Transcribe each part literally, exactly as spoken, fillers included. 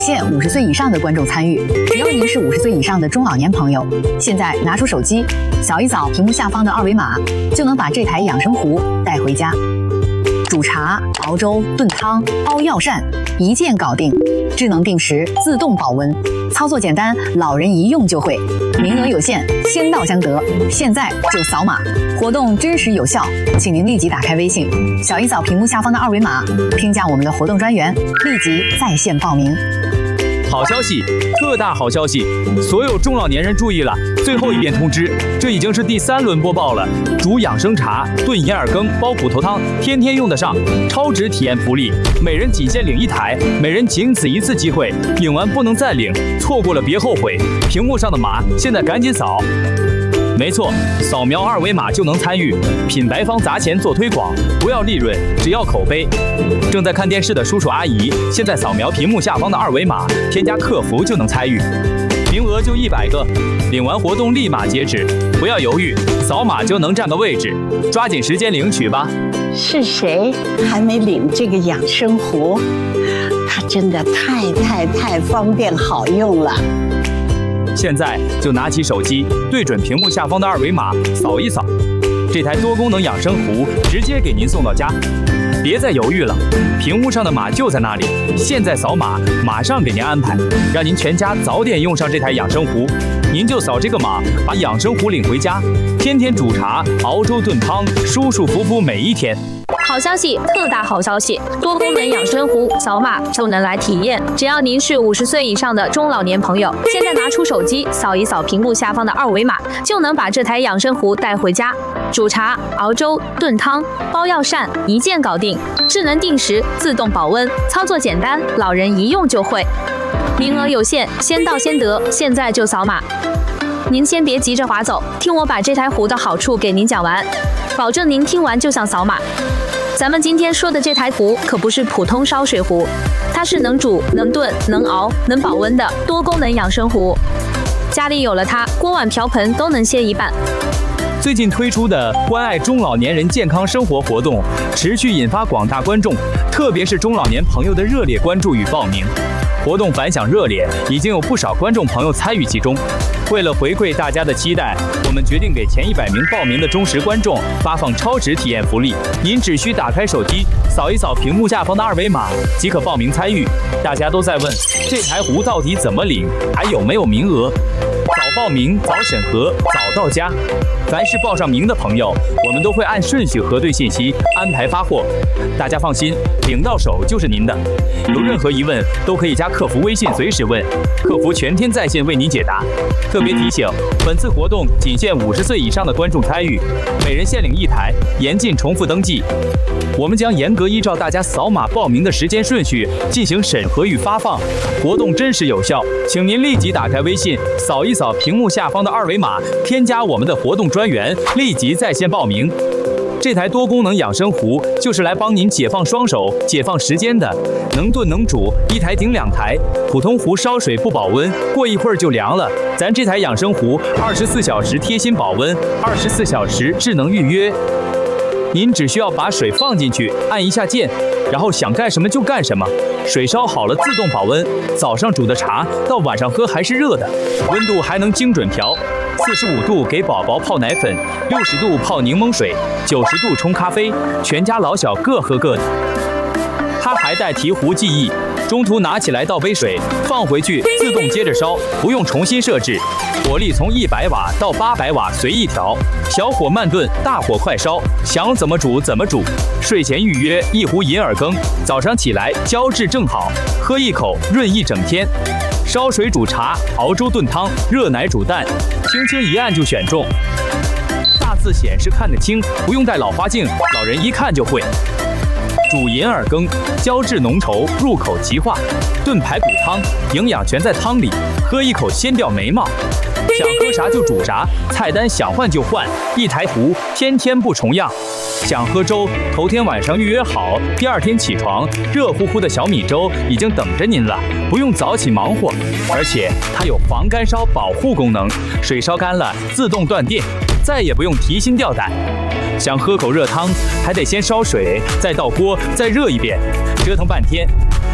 限五十岁以上的观众参与，只要您是五十岁以上的中老年朋友，现在拿出手机扫一扫屏幕下方的二维码，就能把这台养生壶带回家。煮茶、熬粥、炖汤、煲药膳，一键搞定，智能定时，自动保温，操作简单，老人一用就会。名额有限，先到先得，现在就扫码，活动真实有效，请您立即打开微信，扫一扫屏幕下方的二维码，添加我们的活动专员，立即在线报名。 好消息，特大好消息！所有中老年人注意了，最后一遍通知，这已经是第三轮播报了。煮养生茶、炖银耳羹、煲骨头汤，天天用得上，超值体验福利，每人仅限领一台，每人仅此一次机会，领完不能再领，错过了别后悔。屏幕上的码，现在赶紧扫。没错，扫描二维码就能参与。品牌方砸钱做推广，不要利润，只要口碑。正在看电视的叔叔阿姨，现在扫描屏幕下方的二维码，添加客服就能参与。名额就一百个，领完活动立马截止，不要犹豫，扫码就能占个位置，抓紧时间领取吧。 是谁还没领这个养生壶？它真的太太太方便好用了。 现在就拿起手机，对准屏幕下方的二维码，扫一扫，这台多功能养生壶直接给您送到家。别再犹豫了，屏幕上的码就在那里，现在扫码，马上给您安排，让您全家早点用上这台养生壶。您就扫这个码，把养生壶领回家，天天煮茶、熬粥、炖汤，舒舒服服每一天。 好消息，特大好消息！多功能养生壶，扫码就能来体验。只要您是五十岁以上的中老年朋友，现在拿出手机扫一扫屏幕下方的二维码，就能把这台养生壶带回家。煮茶、熬粥、炖汤、煲药膳，一键搞定，智能定时，自动保温，操作简单，老人一用就会。名额有限，先到先得，现在就扫码。您先别急着划走，听我把这台壶的好处给您讲完，保证您听完就想扫码。咱们今天说的这台壶可不是普通烧水壶，它是能煮、能炖、能熬、能保温的多功能养生壶。家里有了它，锅碗瓢盆都能歇一半。 最近推出的关爱中老年人健康生活活动，持续引发广大观众，特别是中老年朋友的热烈关注与报名。活动反响热烈，已经有不少观众朋友参与其中。为了回馈大家的期待，我们决定给前一百名报名的忠实观众发放超值体验福利。您只需打开手机，扫一扫屏幕下方的二维码，即可报名参与。大家都在问，这台壶到底怎么领，还有没有名额？早报名，早审核，早到家。凡是报上名的朋友，我们都会按顺序核对信息，安排发货。大家放心，领到手就是您的。有任何疑问，都可以加客服微信随时问，客服全天在线为您解答。特别提醒，本次活动仅限五十岁以上的观众参与，每人限领一台，严禁重复登记。我们将严格依照大家扫码报名的时间顺序进行审核与发放，活动真实有效，请您立即打开微信，扫一扫屏幕下方的二维码，添加我们的活动专员，立即在线报名。这台多功能养生壶就是来帮您解放双手、解放时间的，能炖能煮，一台顶两台。普通壶烧水不保温，过一会儿就凉了。咱这台养生壶二十四小时贴心保温，二十四小时智能预约。您只需要把水放进去，按一下键，然后想干什么就干什么。水烧好了自动保温，早上煮的茶到晚上喝还是热的，温度还能精准调。四十五度给宝宝泡奶粉，六十度泡柠檬水，九十度冲咖啡，全家老小各喝各的。它还带提壶记忆，中途拿起来倒杯水，放回去自动接着烧，不用重新设置。火力从一百瓦到八百瓦随意调，小火慢炖，大火快烧，想怎么煮怎么煮。睡前预约一壶银耳羹，早上起来胶质正好，喝一口润一整天。烧水煮茶，熬粥炖汤，热奶煮蛋，轻轻一按就选中。大字显示看得清，不用带老花镜，老人一看就会。煮银耳羹，胶质浓稠，入口即化；炖排骨汤，营养全在汤里，喝一口先掉眉毛。想喝啥就煮啥，菜单想换就换，一台壶，天天不重样。想喝粥，头天晚上预约好，第二天起床，热乎乎的小米粥已经等着您了，不用早起忙活。而且它有防干烧保护功能，水烧干了自动断电，再也不用提心吊胆。想喝口热汤，还得先烧水，再倒锅，再热一遍，折腾半天。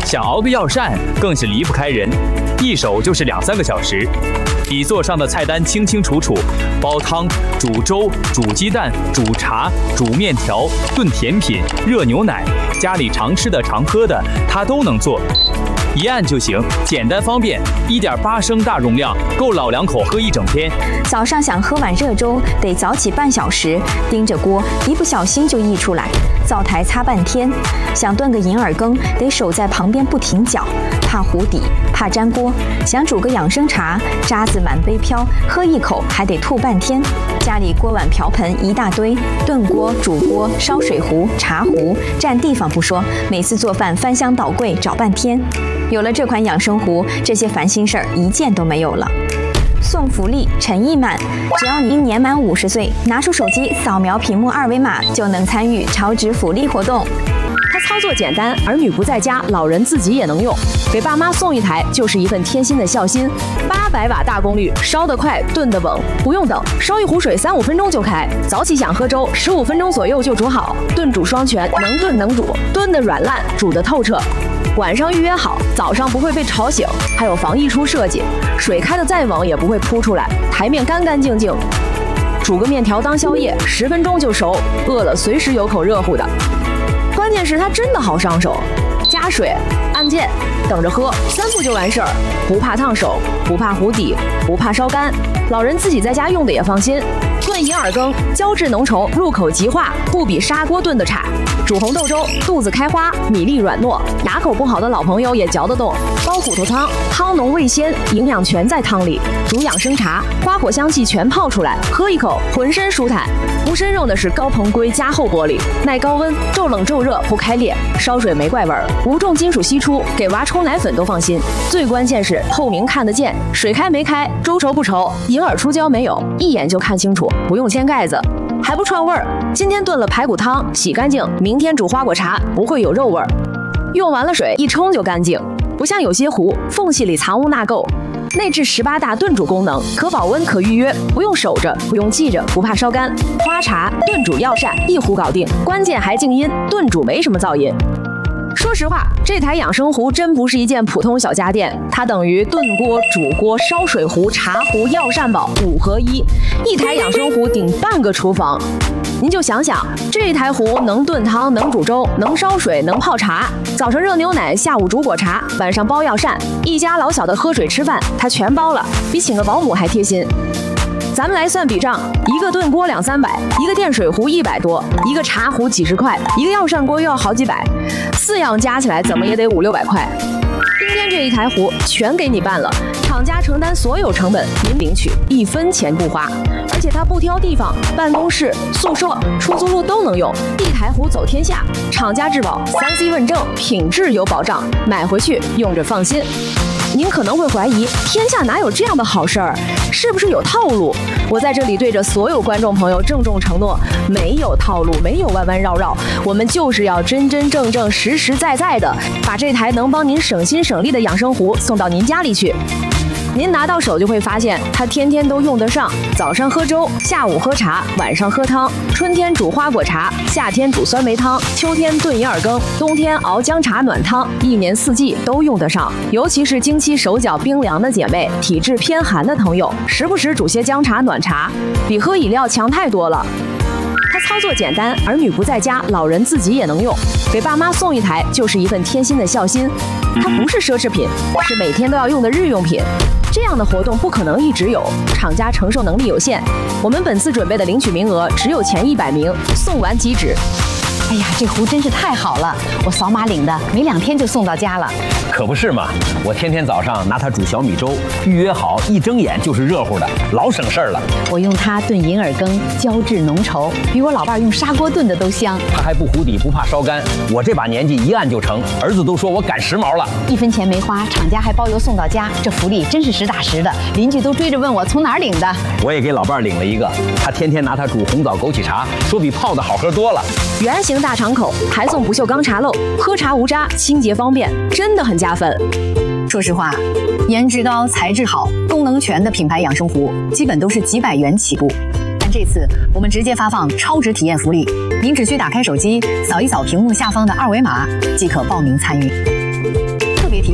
想熬个药膳更是离不开人，一手就是两三个小时。底座上的菜单清清楚楚，煲汤、煮粥、煮鸡蛋、煮茶、煮面条、炖甜品、热牛奶，家里常吃的常喝的，他都能做。一按就行，简单方便， 一点八升大容量，够老两口喝一整天。 早上想喝碗热粥，得早起半小时，盯着锅，一不小心就溢出来，灶台擦半天。想炖个银耳羹，得守在旁边不停搅，怕糊底，怕粘锅。想煮个养生茶，渣子满杯飘，喝一口还得吐半天。家里锅碗瓢盆一大堆，炖锅、煮锅、烧水壶、茶壶，占地方不说，每次做饭翻箱倒柜找半天。有了这款养生壶，这些烦心事儿一件都没有了。送福利诚意满，只要您年满五十岁，拿出手机扫描屏幕二维码，就能参与超值福利活动。 它操作简单，儿女不在家，老人自己也能用。给爸妈送一台，就是一份贴心的孝心。八百瓦大功率，烧得快，炖得稳，不用等，烧一壶水三五分钟就开。早起想喝粥，十五分钟左右就煮好。炖煮双全，能炖能煮，炖得软烂，煮得透彻。晚上预约好，早上不会被吵醒，还有防溢出设计，水开得再猛也不会扑出来，台面干干净净。煮个面条当宵夜，十分钟就熟，饿了随时有口热乎的。关键是它真的好上手，加水、按键、等着喝，三步就完事儿，不怕烫手，不怕糊底，不怕烧干，老人自己在家用的也放心。炖银耳羹，胶质浓稠，入口即化，不比砂锅炖的差。煮红豆粥，肚子开花，米粒软糯，牙口不好的老朋友也嚼得动。煲骨头汤，汤浓味鲜，营养全在汤里。煮养生茶，花果香气全泡出来，喝一口浑身舒坦。无参用的是高硼硅加厚玻璃，耐高温，骤冷骤热不开裂，烧水没怪味儿，无重金属析出，给娃冲奶粉都放心。最关键是透明看得见，水开没开，粥稠不稠，银耳出胶没有，一眼就看清楚，不用掀盖子。还不串味儿，今天炖了排骨汤，洗干净，明天煮花果茶，不会有肉味儿。用完了水一冲就干净，不像有些壶缝隙里藏污纳垢。内置十八大炖煮功能，可保温可预约，不用守着，不用记着，不怕烧干。花茶、炖煮药膳一壶搞定，关键还静音，炖煮没什么噪音。说实话，这台养生壶真不是一件普通小家电，它等于炖锅、煮锅、烧水壶、茶壶、药膳宝五合一，一台养生壶顶半个厨房。您就想想，这台壶能炖汤，能煮粥，能烧水，能泡茶，早上热牛奶，下午煮果茶，晚上煲药膳，一家老小的喝水吃饭，它全包了，比请个保姆还贴心。咱们来算笔账，一个炖锅两三百，一个电水壶一百多，一个茶壶几十块，一个药膳锅又要好几百，四样加起来怎么也得五六百块。今天这一台壶全给你办了，厂家承担所有成本，您领取一分钱不花，而且它不挑地方，办公室、宿舍、出租路都能用，一台壶走天下，厂家质保，三 C 问证，品质有保障，买回去用着放心。您可能会怀疑，天下哪有这样的好事儿？是不是有套路？我在这里对着所有观众朋友郑重承诺，没有套路，没有弯弯绕绕，我们就是要真真正正、实实在在的把这台能帮您省心省力的养生壶送到您家里去。您拿到手就会发现，它天天都用得上。早上喝粥，下午喝茶，晚上喝汤。春天煮花果茶，夏天煮酸梅汤，秋天炖银耳羹，冬天熬姜茶暖汤，一年四季都用得上。尤其是经期手脚冰凉的姐妹，体质偏寒的朋友，时不时煮些姜茶暖茶，比喝饮料强太多了。它操作简单，儿女不在家，老人自己也能用。给爸妈送一台，就是一份贴心的孝心。它不是奢侈品，是每天都要用的日用品。这样的活动不可能一直有，厂家承受能力有限。我们本次准备的领取名额只有前一百名，送完即止。 哎呀，这壶真是太好了，我扫码领的，没两天就送到家了。 可不是嘛，我天天早上拿它煮小米粥，预约好一睁眼就是热乎的，老省事儿了。 我用它炖银耳羹，胶质浓稠，比我老伴用砂锅炖的都香。 它还不糊底，不怕烧干。我这把年纪一按就成，儿子都说我赶时髦了。 一分钱没花，厂家还包邮送到家，这福利真是实打实的。邻居都追着问我从哪儿领的。 我也给老伴领了一个，他天天拿它煮红枣枸杞茶，说比泡的好喝多了。 圆形大敞口，还送不锈钢茶漏，喝茶无渣，清洁方便，真的很加分。 说实话，颜值高、材质好、功能全的品牌养生壶，基本都是几百元起步。但这次我们直接发放超值体验福利，您只需打开手机，扫一扫屏幕下方的二维码，即可报名参与。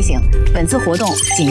醒，本次活动仅